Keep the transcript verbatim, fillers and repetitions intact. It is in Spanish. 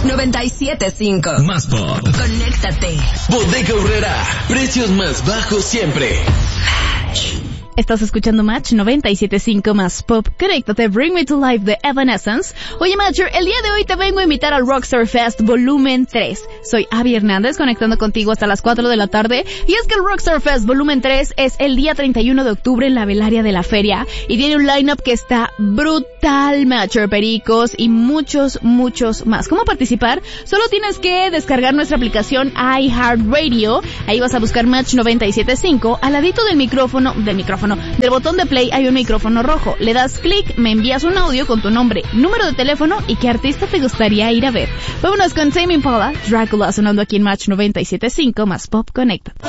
noventa y siete punto cinco. Más pop. Conéctate. Bodega Aurrera. Precios más bajos siempre. Estás escuchando Match noventa y siete punto cinco más pop. Conéctate, Bring Me to Life de Evanescence. Oye, Matcher, el día de hoy te vengo a invitar al Rockstar Fest Volumen tres. Soy Abby Hernández, conectando contigo hasta las cuatro de la tarde. Y es que el Rockstar Fest Volumen tres es el día treinta y uno de octubre en la velaria de la feria. Y tiene un lineup que está brutal, Matcher, pericos y muchos, muchos más. ¿Cómo participar? Solo tienes que descargar nuestra aplicación iHeartRadio. Ahí vas a buscar Match noventa y siete punto cinco. Al ladito del micrófono, del micrófono, del botón de play hay un micrófono rojo. Le das clic, me envías un audio con tu nombre, número de teléfono y qué artista te gustaría ir a ver. Vámonos con Tame Impala, Dracula, sonando aquí en Match noventa y siete punto cinco más Pop Connected.